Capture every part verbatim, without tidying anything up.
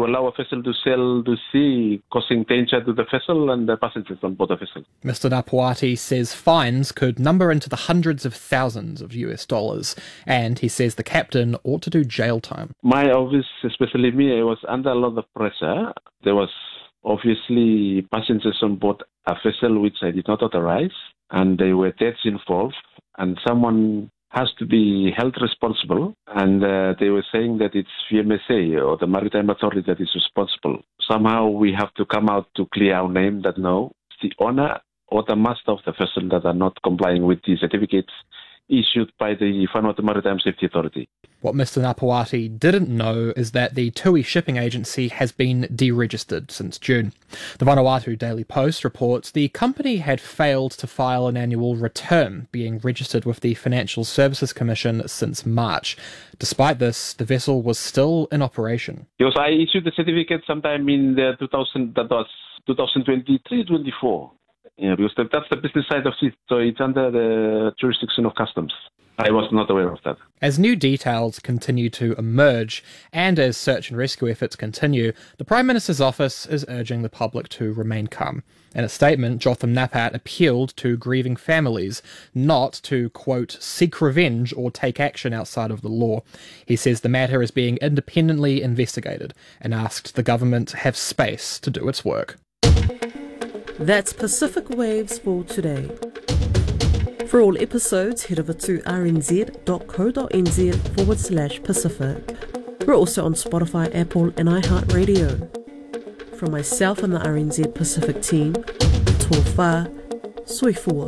to allow a vessel to sail to sea, causing danger to the vessel and the passengers on board the vessel. Mister Napuati says fines could number into the hundreds of thousands of U S dollars, and he says the captain ought to do jail time. My office, especially me, I was under a lot of pressure. There was obviously passengers on board a vessel which I did not authorize, and there were deaths involved, and someone has to be held responsible, and uh, they were saying that it's V M S A or the Maritime Authority that is responsible. Somehow we have to come out to clear our name that no, it's the owner or the master of the vessel that are not complying with the certificates issued by the Vanuatu Maritime Safety Authority. What Mister Napuati didn't know is that the Tui Shipping Agency has been deregistered since June. The Vanuatu Daily Post reports the company had failed to file an annual return, being registered with the Financial Services Commission since March. Despite this, the vessel was still in operation. Because I issued the certificate sometime in the two thousand, that was twenty twenty-three twenty-four. Yeah, because that's the business side of it, so it's under the jurisdiction of customs. I was not aware of that. As new details continue to emerge, and as search and rescue efforts continue, the Prime Minister's office is urging the public to remain calm. In a statement, Jotham Napat appealed to grieving families not to, quote, seek revenge or take action outside of the law. He says the matter is being independently investigated and asked the government to have space to do its work. That's Pacific Waves for today. For all episodes, head over to rnz.co.nz forward slash Pacific. We're also on Spotify, Apple and iHeartRadio. From myself and the R N Z Pacific team, tō whā, soifua.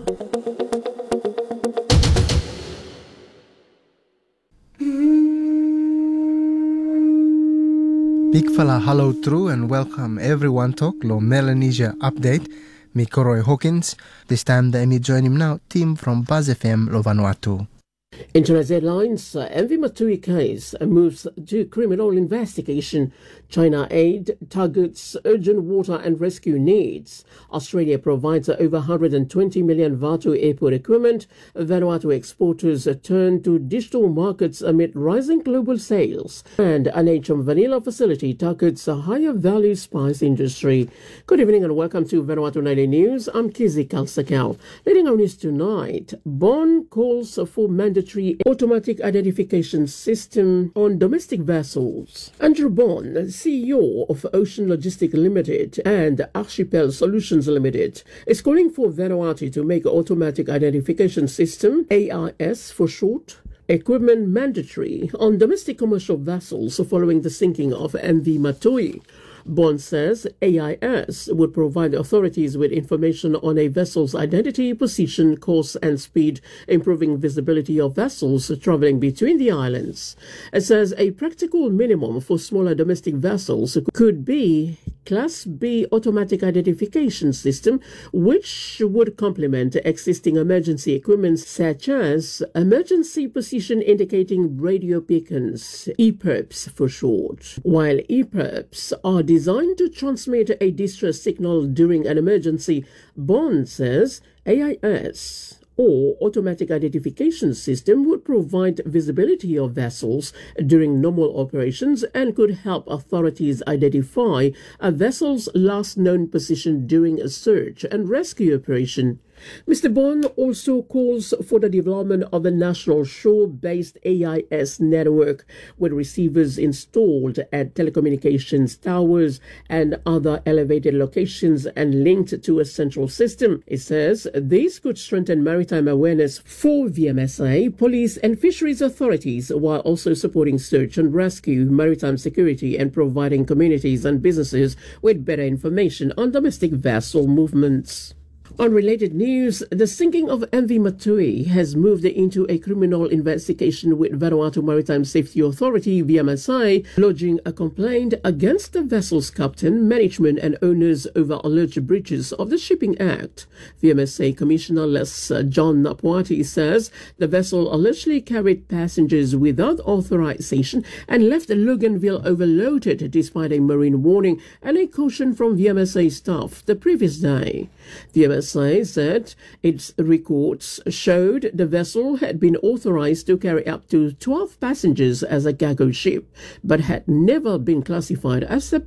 Big fella hello true and welcome everyone to Lo Melanesia Update. Me Koroi Hawkins. This time the Emmy join him now, team from Buzz F M Lo Vanuatu. International Airlines uh, M V Matui case uh, moves to criminal investigation. China aid targets urgent water and rescue needs. Australia provides uh, over one hundred twenty million Vatu airport equipment. Vanuatu exporters uh, turn to digital markets amid rising global sales. And an H M vanilla facility targets a higher value spice industry. Good evening and welcome to Vanuatu Nightly News. I'm Kizzy Kalsakau. Leading on news tonight, Bonn calls for mandatory automatic identification system on domestic vessels. Andrew Bonn, C E O of Ocean Logistics Limited and Archipel Solutions Limited, is calling for Vanuatu to make automatic identification system, A I S for short, equipment mandatory on domestic commercial vessels following the sinking of M V Matui. Bond says A I S would provide authorities with information on a vessel's identity, position, course and speed, improving visibility of vessels travelling between the islands. It says a practical minimum for smaller domestic vessels could be Class B automatic identification system, which would complement existing emergency equipment such as emergency position indicating radio beacons, E P I R Ps for short. While E P I R Ps are designed to transmit a distress signal during an emergency, Bond says A I S or automatic identification system would provide visibility of vessels during normal operations and could help authorities identify a vessel's last known position during a search and rescue operation. Mister Bond also calls for the development of a national shore-based A I S network with receivers installed at telecommunications towers and other elevated locations and linked to a central system. It says these could strengthen maritime awareness for V M S A, police and fisheries authorities while also supporting search and rescue, maritime security and providing communities and businesses with better information on domestic vessel movements. On related news, the sinking of M V Matui has moved into a criminal investigation with Vanuatu Maritime Safety Authority, V M S A, lodging a complaint against the vessel's captain, management and owners over alleged breaches of the Shipping Act. V M S A Commissioner Les John Napuati says the vessel allegedly carried passengers without authorization and left Loganville overloaded despite a marine warning and a caution from V M S A staff the previous day. V M S A said its records showed the vessel had been authorized to carry up to twelve passengers as a cargo ship, but had never been classified as a